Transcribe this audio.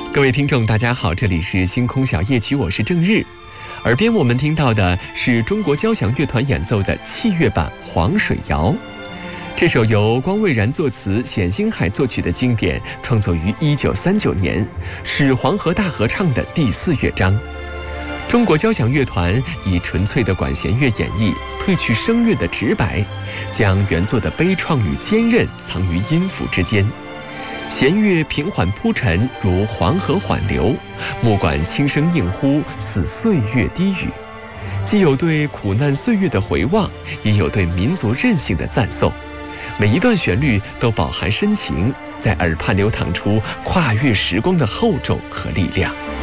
各位听众，大家好，这里是星空小夜曲，我是郑日。耳边我们听到的是中国交响乐团演奏的器乐版《黄水谣》。这首由光蔚然作词、冼星海作曲的经典，创作于1939年，是黄河大合唱的第4乐章。中国交响乐团以纯粹的管弦乐演绎，褪去声乐的直白，将原作的悲怆与坚韧藏于音符之间。弦乐平缓铺陈，如黄河缓流；木管轻声应呼，似岁月低语。既有对苦难岁月的回望，也有对民族韧性的赞颂。每一段旋律都饱含深情，在耳畔流淌出跨越时光的厚重和力量。